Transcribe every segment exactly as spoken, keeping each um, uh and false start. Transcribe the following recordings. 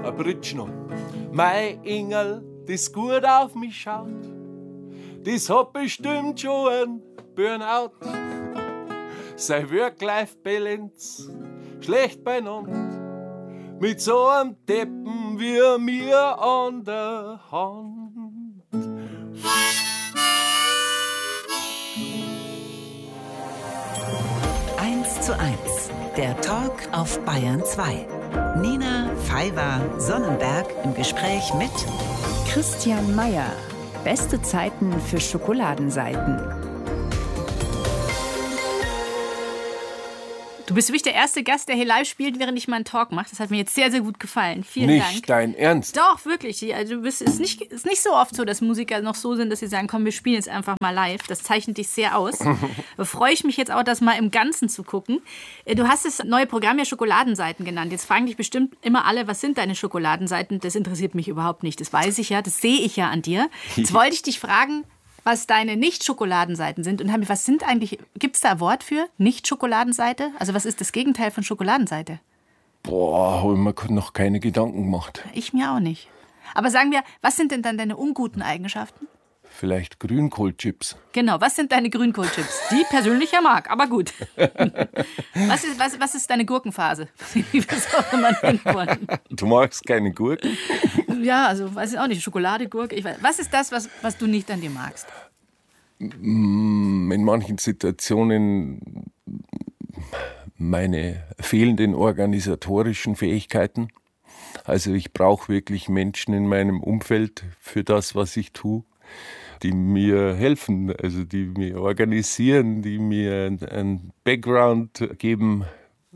ein Britsch noch. Mein Engel, das gut auf mich schaut, das hat bestimmt schon ein Burnout. Sei Work-Life-Balance schlecht beieinander, mit so einem Deppen wie mir an der Hand. eins zu eins, der Talk auf Bayern zwei. Nina Pfeiffer-Sonnenberg im Gespräch mit Christian Meyer. Beste Zeiten für Schokoladenseiten. Du bist wirklich der erste Gast, der hier live spielt, während ich meinen Talk mache. Das hat mir jetzt sehr, sehr gut gefallen. Vielen Nicht Dank. Nicht dein Ernst? Doch, wirklich. Also, du bist, es ist nicht, ist nicht so oft so, dass Musiker noch so sind, dass sie sagen, komm, wir spielen jetzt einfach mal live. Das zeichnet dich sehr aus. Da freue ich mich jetzt auch, das mal im Ganzen zu gucken. Du hast das neue Programm ja Schokoladenseiten genannt. Jetzt fragen dich bestimmt immer alle, was sind deine Schokoladenseiten? Das interessiert mich überhaupt nicht. Das weiß ich ja, das sehe ich ja an dir. Jetzt wollte ich dich fragen, was deine Nicht-Schokoladenseiten sind. Und was sind eigentlich, gibt es da ein Wort für? Nicht-Schokoladenseite? Also was ist das Gegenteil von Schokoladenseite? Boah, habe ich mir noch keine Gedanken gemacht. Ich mir auch nicht. Aber sagen wir, was sind denn dann deine unguten Eigenschaften? Vielleicht Grünkohlchips. Genau, was sind deine Grünkohlchips? Die ich persönlich ja mag, aber gut. Was ist, was, was ist deine Gurkenphase? Wie wir es auch immer nennen wollen. Du magst keine Gurken? Ja, also weiß ich auch nicht, Schokolade, Gurke. Ich weiß. Was ist das, was, was du nicht an dir magst? In manchen Situationen meine fehlenden organisatorischen Fähigkeiten. Also ich brauche wirklich Menschen in meinem Umfeld für das, was ich tue, die mir helfen, also die mir organisieren, die mir einen Background geben.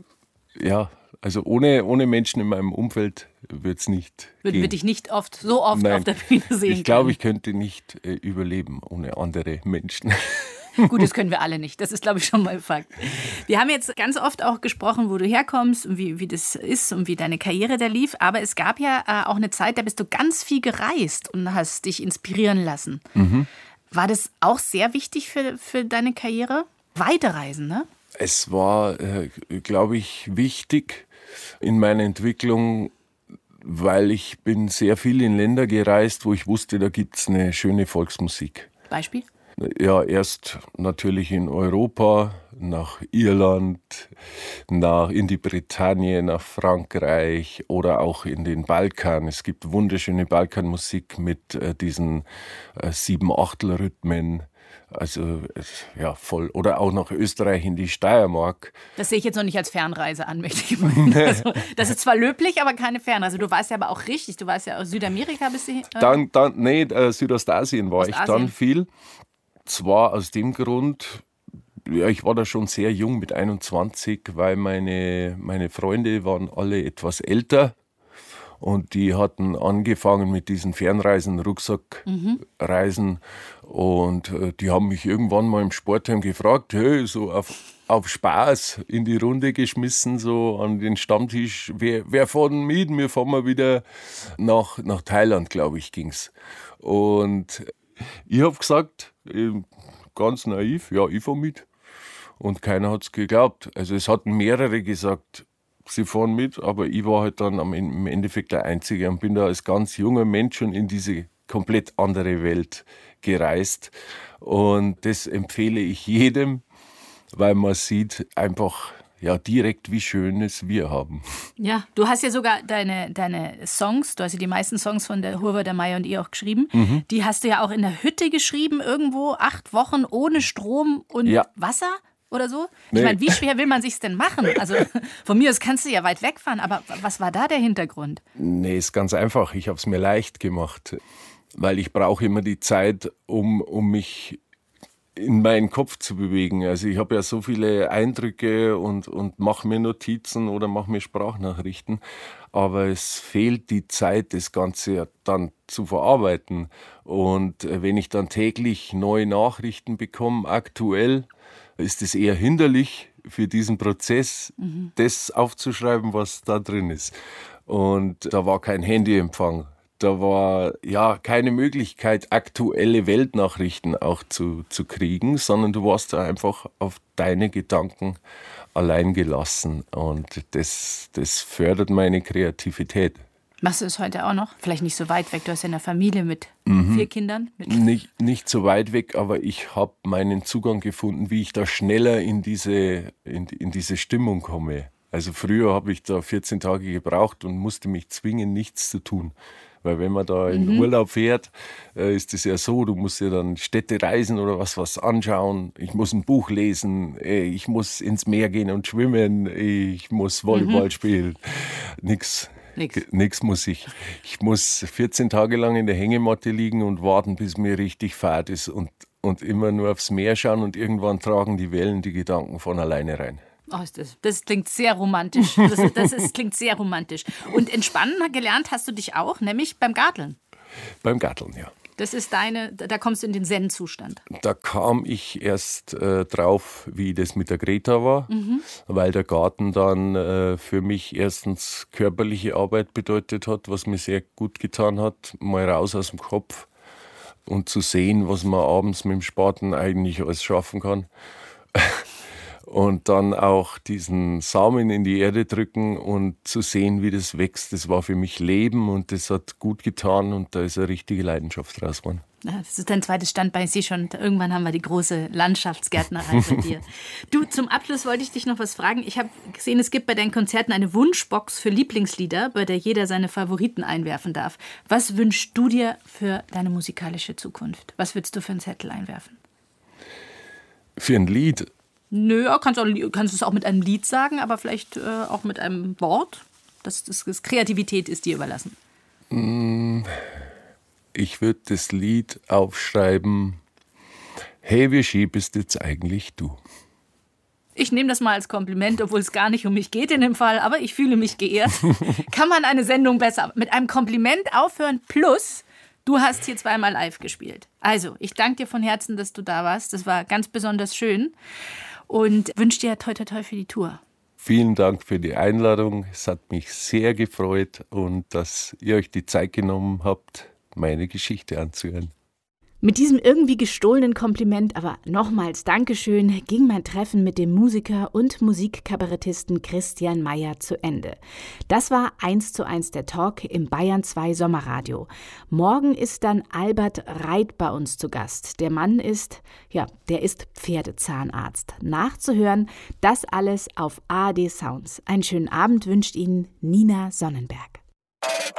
Ja, also ohne, ohne Menschen in meinem Umfeld wird es nicht Würden gehen. wir dich nicht oft, so oft Nein, auf der Bühne sehen ich glaube, ich könnte nicht äh, überleben ohne andere Menschen. Gut, das können wir alle nicht. Das ist, glaube ich, schon mal Fakt. Wir haben jetzt ganz oft auch gesprochen, wo du herkommst und wie, wie das ist und wie deine Karriere da lief. Aber es gab ja äh, auch eine Zeit, da bist du ganz viel gereist und hast dich inspirieren lassen. Mhm. War das auch sehr wichtig für, für deine Karriere? Weite Reisen, ne? Es war, äh, glaube ich, wichtig in meiner Entwicklung, weil ich bin sehr viel in Länder gereist, wo ich wusste, da gibt es eine schöne Volksmusik. Beispiel? Ja, erst natürlich in Europa, nach Irland, nach in die Bretagne, nach Frankreich oder auch in den Balkan. Es gibt wunderschöne Balkanmusik mit äh, diesen äh, Sieben-Achtel-Rhythmen. Also ja, voll. Oder auch nach Österreich in die Steiermark. Das sehe ich jetzt noch nicht als Fernreise an, möchte ich meinen. Also, das ist zwar löblich, aber keine Fernreise. Du warst ja aber auch richtig. Du warst ja aus Südamerika bis äh Dann, dann, nee, äh, Südostasien war Ostasien. ich dann viel. Zwar aus dem Grund, ja, ich war da schon sehr jung mit einundzwanzig, weil meine, meine Freunde waren alle etwas älter. Und die hatten angefangen mit diesen Fernreisen, Rucksackreisen. Mhm. Und äh, die haben mich irgendwann mal im Sportheim gefragt, hey, so auf, auf Spaß in die Runde geschmissen, so an den Stammtisch. Wer, wer fährt denn mit? Wir fahren mal wieder nach, nach Thailand, glaube ich, ging's. Und ich habe gesagt, ganz naiv, ja, ich fahre mit. Und keiner hat's geglaubt. Also es hatten mehrere gesagt, sie fahren mit, aber ich war halt dann am, im Endeffekt der Einzige und bin da als ganz junger Mensch schon in diese komplett andere Welt gereist. Und das empfehle ich jedem, weil man sieht einfach ja, direkt, wie schön es wir haben. Ja, du hast ja sogar deine, deine Songs, du hast ja die meisten Songs von der Hurwa, der Meier und ihr auch geschrieben. Mhm. Die hast du ja auch in der Hütte geschrieben, irgendwo acht Wochen ohne Strom und ja. Wasser oder so. Nee. Ich meine, wie schwer will man sich's denn machen? Also von mir aus kannst du ja weit wegfahren, aber was war da der Hintergrund? Nee, ist ganz einfach. Ich habe es mir leicht gemacht, weil ich brauche immer die Zeit, um, um mich in meinen Kopf zu bewegen. Also ich habe ja so viele Eindrücke und, und mache mir Notizen oder mache mir Sprachnachrichten, aber es fehlt die Zeit, das Ganze dann zu verarbeiten. Und wenn ich dann täglich neue Nachrichten bekomme, aktuell, ist es eher hinderlich für diesen Prozess, mhm. das aufzuschreiben, was da drin ist. Und da war kein Handyempfang. Da war ja keine Möglichkeit, aktuelle Weltnachrichten auch zu, zu kriegen, sondern du warst da einfach auf deine Gedanken allein gelassen. Und das, das fördert meine Kreativität. Machst du es heute auch noch? Vielleicht nicht so weit weg, du hast ja eine Familie mit mhm. vier Kindern. Mit nicht, nicht so weit weg, aber ich habe meinen Zugang gefunden, wie ich da schneller in diese, in, in diese Stimmung komme. Also früher habe ich da vierzehn Tage gebraucht und musste mich zwingen, nichts zu tun. Weil wenn man da in Mhm. Urlaub fährt, äh, ist es ja so, du musst ja dann Städte reisen oder was, was anschauen. Ich muss ein Buch lesen, äh, ich muss ins Meer gehen und schwimmen, ich muss Volleyball Mhm. spielen. Nix. Nix. Nix muss ich. Ich muss vierzehn Tage lang in der Hängematte liegen und warten, bis mir richtig fad ist und, und immer nur aufs Meer schauen und irgendwann tragen die Wellen die Gedanken von alleine rein. Oh, das, das klingt sehr romantisch. Das, das ist, klingt sehr romantisch. Und entspannen gelernt hast du dich auch, nämlich beim Garteln. Beim Garteln, ja. Das ist deine, da kommst du in den Zen-Zustand. Da kam ich erst äh, drauf, wie das mit der Greta war, Mhm. weil der Garten dann äh, für mich erstens körperliche Arbeit bedeutet hat, was mir sehr gut getan hat, mal raus aus dem Kopf und zu sehen, was man abends mit dem Spaten eigentlich alles schaffen kann. Und dann auch diesen Samen in die Erde drücken und zu sehen, wie das wächst, das war für mich Leben und das hat gut getan und da ist eine richtige Leidenschaft draus geworden. Ja, das ist dein zweites Standbein. Ich sehe schon, irgendwann haben wir die große Landschaftsgärtnerei bei dir. Du, zum Abschluss wollte ich dich noch was fragen. Ich habe gesehen, es gibt bei deinen Konzerten eine Wunschbox für Lieblingslieder, bei der jeder seine Favoriten einwerfen darf. Was wünschst du dir für deine musikalische Zukunft? Was würdest du für einen Zettel einwerfen? Für ein Lied? Nö, kannst, auch, kannst du es auch mit einem Lied sagen, aber vielleicht äh, auch mit einem Wort. Das, das, das Kreativität ist dir überlassen. Ich würde das Lied aufschreiben, hey, wie schön bist jetzt eigentlich du? Ich nehme das mal als Kompliment, obwohl es gar nicht um mich geht in dem Fall, aber ich fühle mich geehrt. Kann man eine Sendung besser mit einem Kompliment aufhören? Plus, du hast hier zweimal live gespielt. Also, ich danke dir von Herzen, dass du da warst. Das war ganz besonders schön. Und wünsche dir toi toi toi für die Tour. Vielen Dank für die Einladung. Es hat mich sehr gefreut und dass ihr euch die Zeit genommen habt, meine Geschichte anzuhören. Mit diesem irgendwie gestohlenen Kompliment, aber nochmals Dankeschön, ging mein Treffen mit dem Musiker und Musikkabarettisten Christian Mayer zu Ende. Das war eins zu eins der Talk im Bayern zwei Sommerradio. Morgen ist dann Albert Reit bei uns zu Gast. Der Mann ist, ja, der ist Pferdezahnarzt. Nachzuhören, das alles auf A R D Sounds. Einen schönen Abend wünscht Ihnen Nina Sonnenberg.